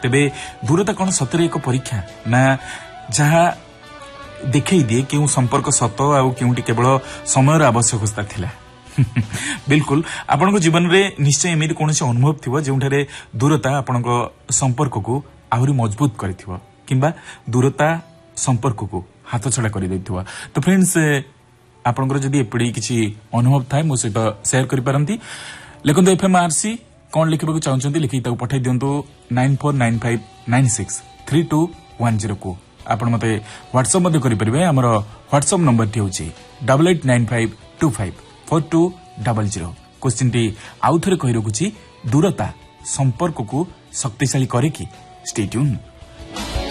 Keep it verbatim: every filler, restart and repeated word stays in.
तेबे दूरता कौन सतरे एक परीक्षा ना जहा देखई दिए क्यों संपर्क सत आउ क्योंटी केवल समय आवश्यकता थिला बिल्कुल आपण जीवन में निश्चय एमती कौन अनुभव थी जो दूरता आपण संपर्क को आहरी मजबूत कर दूरता संपर्क को हाथ छड़ा कर तो फ्रेंड्स आपंकर जदि एपड़ी किसी अनुभव थाए मो सहित सेयार करिपारंती लिखंतु एफएम आरसी कौन लिखा चाहते लिखि पठाई दिंतु nine four nine five nine six three to one zero को आपण मते व्हाट्सएप करेंगे आमर व्हाट्सएप नंबर टी हूँ double eight nine five to five four to double zero question T आउ थे कही रखुची दूरता संपर्क को शक्तिशाली करे कि स्टे ट्यून।